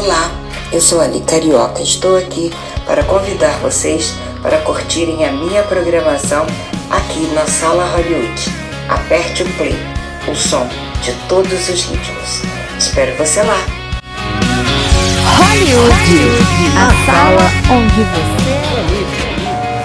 Olá, eu sou Ali Carioca, estou aqui para convidar vocês para curtirem a minha programação aqui na Sala Hollywood. Aperte o play, o som de todos os ritmos. Espero você lá! Hollywood, a sala onde você